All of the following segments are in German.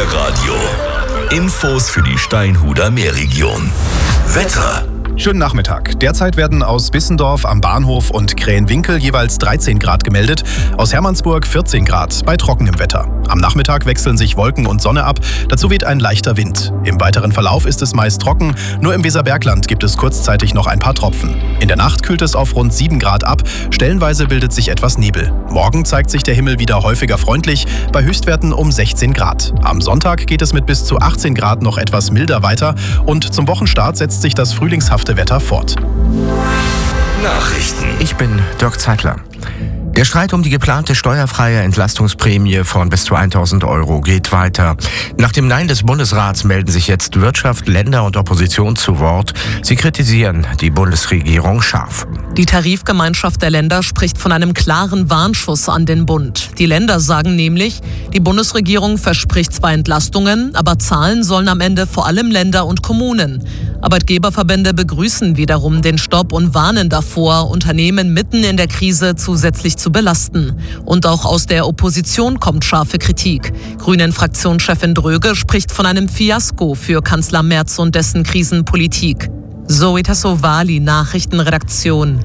Meerradio. Infos für die Steinhuder Meerregion. Wetter. Schönen Nachmittag. Derzeit werden aus Bissendorf am Bahnhof und Krähenwinkel jeweils 13 Grad gemeldet, aus Hermannsburg 14 Grad bei trockenem Wetter. Am Nachmittag wechseln sich Wolken und Sonne ab, dazu weht ein leichter Wind. Im weiteren Verlauf ist es meist trocken, nur im Weserbergland gibt es kurzzeitig noch ein paar Tropfen. In der Nacht kühlt es auf rund 7 Grad ab, stellenweise bildet sich etwas Nebel. Morgen zeigt sich der Himmel wieder häufiger freundlich, bei Höchstwerten um 16 Grad. Am Sonntag geht es mit bis zu 18 Grad noch etwas milder weiter und zum Wochenstart setzt sich das frühlingshafte Wetter fort. Nachrichten. Ich bin Dirk Zeitler. Der Streit um die geplante steuerfreie Entlastungsprämie von bis zu 1.000 € geht weiter. Nach dem Nein des Bundesrats melden sich jetzt Wirtschaft, Länder und Opposition zu Wort. Sie kritisieren die Bundesregierung scharf. Die Tarifgemeinschaft der Länder spricht von einem klaren Warnschuss an den Bund. Die Länder sagen nämlich, die Bundesregierung verspricht zwar Entlastungen, aber zahlen sollen am Ende vor allem Länder und Kommunen. Arbeitgeberverbände begrüßen wiederum den Stopp und warnen davor, Unternehmen mitten in der Krise zusätzlich zu belasten. Und auch aus der Opposition kommt scharfe Kritik. Grünen-Fraktionschefin Dröge spricht von einem Fiasko für Kanzler Merz und dessen Krisenpolitik. Zoe Tassovali, Nachrichtenredaktion.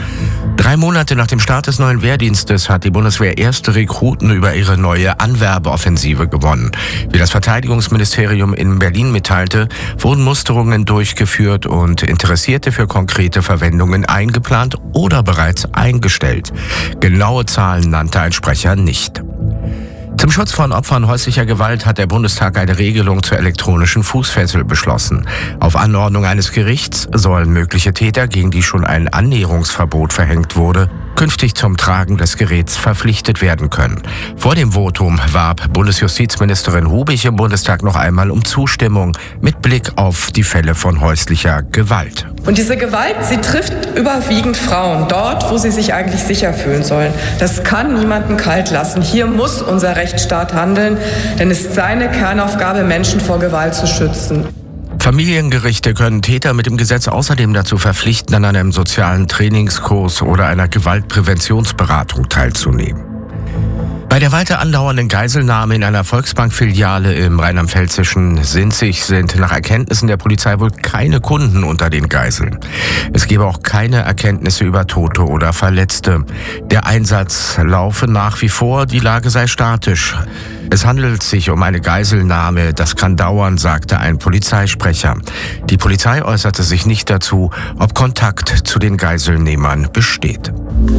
3 Monate nach dem Start des neuen Wehrdienstes hat die Bundeswehr erste Rekruten über ihre neue Anwerbeoffensive gewonnen. Wie das Verteidigungsministerium in Berlin mitteilte, wurden Musterungen durchgeführt und Interessierte für konkrete Verwendungen eingeplant oder bereits eingestellt. Genaue Zahlen nannte ein Sprecher nicht. Zum Schutz von Opfern häuslicher Gewalt hat der Bundestag eine Regelung zur elektronischen Fußfessel beschlossen. Auf Anordnung eines Gerichts sollen mögliche Täter, gegen die schon ein Annäherungsverbot verhängt wurde, künftig zum Tragen des Geräts verpflichtet werden können. Vor dem Votum warb Bundesjustizministerin Hubich im Bundestag noch einmal um Zustimmung mit Blick auf die Fälle von häuslicher Gewalt. Und diese Gewalt, sie trifft überwiegend Frauen, dort, wo sie sich eigentlich sicher fühlen sollen. Das kann niemanden kalt lassen. Hier muss unser Rechtsstaat handeln, denn es ist seine Kernaufgabe, Menschen vor Gewalt zu schützen. Familiengerichte können Täter mit dem Gesetz außerdem dazu verpflichten, an einem sozialen Trainingskurs oder einer Gewaltpräventionsberatung teilzunehmen. Bei der weiter andauernden Geiselnahme in einer Volksbank-Filiale im rheinland-pfälzischen Sinzig sind nach Erkenntnissen der Polizei wohl keine Kunden unter den Geiseln. Es gebe auch keine Erkenntnisse über Tote oder Verletzte. Der Einsatz laufe nach wie vor, die Lage sei statisch. Es handelt sich um eine Geiselnahme, das kann dauern, sagte ein Polizeisprecher. Die Polizei äußerte sich nicht dazu, ob Kontakt zu den Geiselnehmern besteht.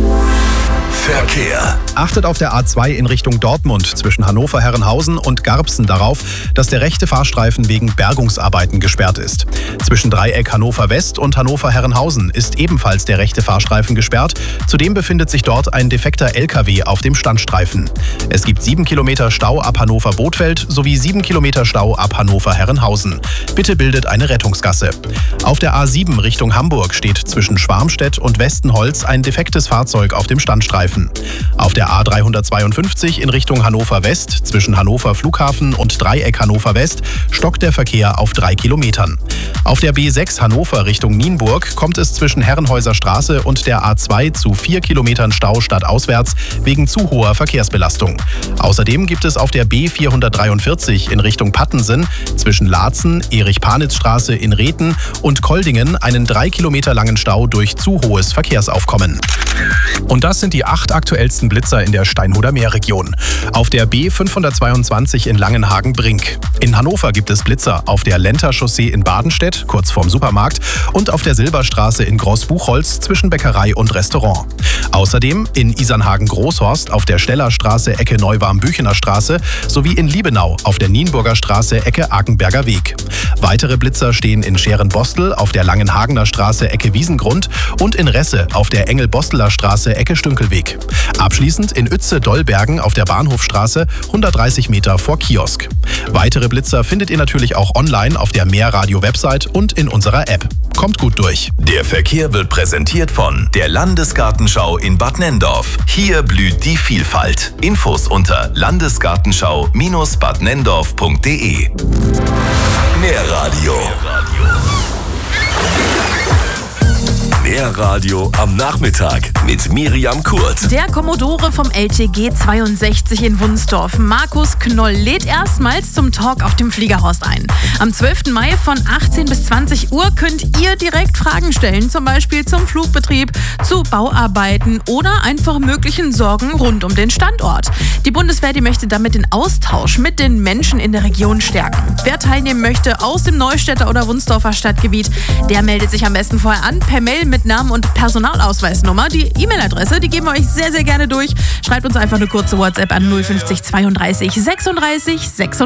Verkehr. Achtet auf der A2 in Richtung Dortmund zwischen Hannover-Herrenhausen und Garbsen darauf, dass der rechte Fahrstreifen wegen Bergungsarbeiten gesperrt ist. Zwischen Dreieck Hannover West und Hannover-Herrenhausen ist ebenfalls der rechte Fahrstreifen gesperrt. Zudem befindet sich dort ein defekter LKW auf dem Standstreifen. Es gibt 7 Kilometer Stau ab Hannover-Bothfeld sowie 7 Kilometer Stau ab Hannover-Herrenhausen. Bitte bildet eine Rettungsgasse. Auf der A7 Richtung Hamburg steht zwischen Schwarmstedt und Westenholz ein defektes Fahrzeug auf dem Standstreifen. Auf der A352 in Richtung Hannover West zwischen Hannover Flughafen und Dreieck Hannover West stockt der Verkehr auf 3 Kilometern. Auf der B6 Hannover Richtung Nienburg kommt es zwischen Herrenhäuser Straße und der A2 zu 4 Kilometern Stau stadtauswärts wegen zu hoher Verkehrsbelastung. Außerdem gibt es auf der B443 in Richtung Pattensen zwischen Laatzen, Erich-Panitz-Straße in Rethen und Koldingen einen 3 Kilometer langen Stau durch zu hohes Verkehrsaufkommen. Und das sind die 8 aktuellsten Blitzer in der Steinhuder Meerregion. Auf der B522 in Langenhagen-Brink. In Hannover gibt es Blitzer auf der Lenter Chaussee in Badenstedt, kurz vorm Supermarkt, und auf der Silberstraße in Großbuchholz zwischen Bäckerei und Restaurant. Außerdem in Isernhagen-Großhorst auf der Stellerstraße Ecke Neuwarm-Büchener Straße sowie in Liebenau auf der Nienburger Straße Ecke Akenberger Weg. Weitere Blitzer stehen in Scheren-Bostel auf der Langenhagener Straße Ecke Wiesengrund und in Resse auf der Engel-Bosteler Straße Ecke Stünkelweg. Abschließend in Uetze-Dollbergen auf der Bahnhofstraße 130 Meter vor Kiosk. Weitere Blitzer findet ihr natürlich auch online auf der Meerradio-Website und in unserer App. Kommt gut durch. Der Verkehr wird präsentiert von der Landesgartenschau in Bad Nenndorf. Hier blüht die Vielfalt. Infos unter landesgartenschau-badnenndorf.de. Meerradio. Querradio am Nachmittag mit Miriam Kurt. Der Kommodore vom LTG 62 in Wunsdorf, Markus Knoll, lädt erstmals zum Talk auf dem Fliegerhorst ein. Am 12. Mai von 18 bis 20 Uhr könnt ihr direkt Fragen stellen, zum Beispiel zum Flugbetrieb, zu Bauarbeiten oder einfach möglichen Sorgen rund um den Standort. Die Bundeswehr, die möchte damit den Austausch mit den Menschen in der Region stärken. Wer teilnehmen möchte aus dem Neustädter oder Wunsdorfer Stadtgebiet, der meldet sich am besten vorher an, per Mail mit Namen und Personalausweisnummer. Die E-Mail-Adresse, die geben wir euch sehr, sehr gerne durch. Schreibt uns einfach eine kurze WhatsApp an 050 32 36 36.